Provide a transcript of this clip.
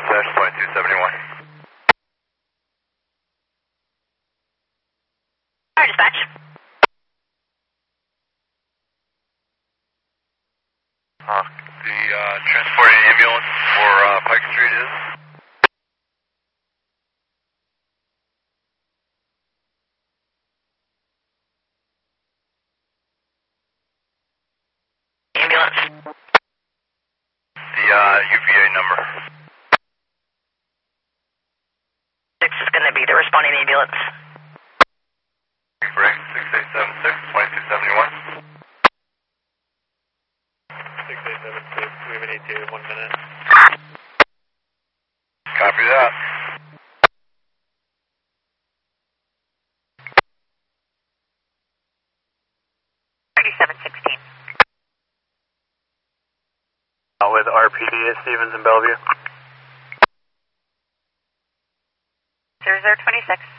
2271. Dispatch. The transporting ambulance for Pike Street is? Ambulance. The UVA number. 6 is going to be the responding ambulance. Break 6876, 2271. 6876, we have an ETA, 1 minute. Copy that. With RPD at Stevens and Bellevue. 0026.